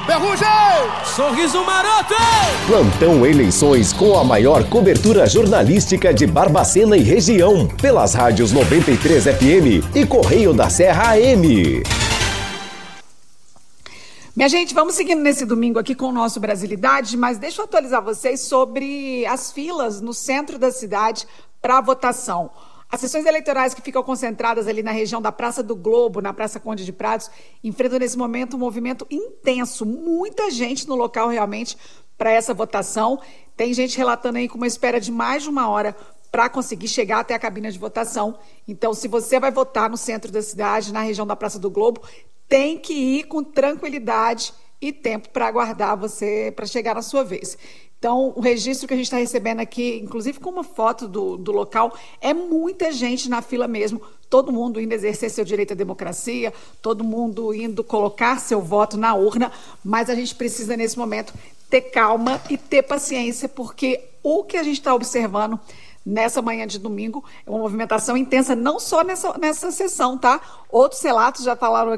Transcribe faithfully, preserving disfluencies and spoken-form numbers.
Ferrugem! Sorriso maroto! Plantão Eleições com a maior cobertura jornalística de Barbacena e região, pelas rádios noventa e três F M e Correio da Serra A M. Minha gente, vamos seguindo nesse domingo aqui com o nosso Brasilidade, mas deixa eu atualizar vocês sobre as filas no centro da cidade para votação. As sessões eleitorais que ficam concentradas ali na região da Praça do Globo, na Praça Conde de Prados, enfrentam nesse momento um movimento intenso. Muita gente no local realmente para essa votação. Tem gente relatando aí com uma espera de mais de uma hora para conseguir chegar até a cabine de votação. Então, se você vai votar no centro da cidade, na região da Praça do Globo, tem que ir com tranquilidade e tempo para aguardar você, para chegar na sua vez. Então, o registro que a gente está recebendo aqui, inclusive com uma foto do, do local, é muita gente na fila mesmo, todo mundo indo exercer seu direito à democracia, todo mundo indo colocar seu voto na urna, mas a gente precisa, nesse momento, ter calma e ter paciência, porque o que a gente está observando nessa manhã de domingo é uma movimentação intensa, não só nessa, nessa sessão, tá? Outros relatos já falaram